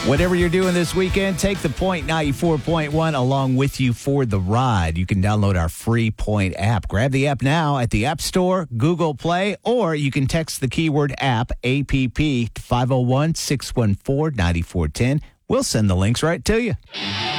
Whatever you're doing this weekend, take the Point 94.1 along with you for the ride. You can download our free Point app. Grab the app now at the App Store, Google Play, or you can text the keyword app, APP, to 501-614-9410. We'll send the links right to you.